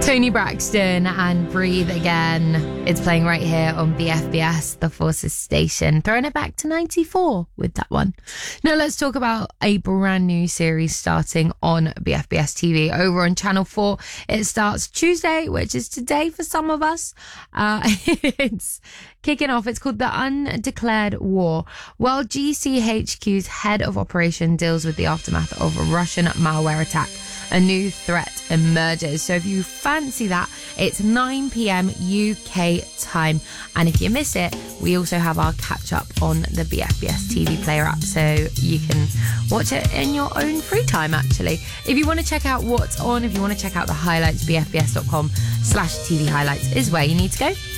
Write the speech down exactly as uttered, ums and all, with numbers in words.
Tony Braxton and Breathe Again. It's playing right here on B F B S, the Forces station. Throwing it back to ninety-four with that one. Now let's talk about a brand new series starting on B F B S T V over on Channel four. It starts Tuesday, which is today for some of us. Uh, it's kicking off. It's called The Undeclared War. While G C H Q's head of operation deals with the aftermath of a Russian malware attack, a new threat emerges. So if you fancy that, it's nine p.m. U K time. And if you miss it, we also have our catch up on the B F B S T V Player app, so you can watch it in your own free time, actually. If you want to check out what's on, if you want to check out the highlights, bfbs.com slash TV highlights is where you need to go.